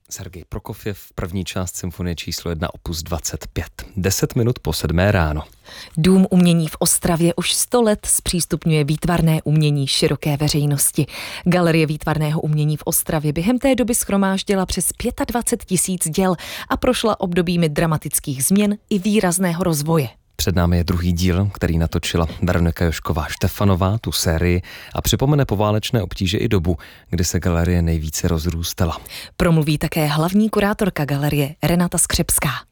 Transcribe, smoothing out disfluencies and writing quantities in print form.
Sergej Prokofjev, první část symfonie číslo 1 opus 25. 10 minut po 7 ráno. Dům umění v Ostravě už 100 let zpřístupňuje výtvarné umění široké veřejnosti. Galerie výtvarného umění v Ostravě během té doby shromáždila přes 25 000 děl a prošla obdobími dramatických změn i výrazného rozvoje. Před námi je druhý díl, který natočila Veronika Jošková Štefanová, tu sérii, a připomene poválečné obtíže i dobu, kdy se galerie nejvíce rozrůstala. Promluví také hlavní kurátorka galerie Renata Skřepská.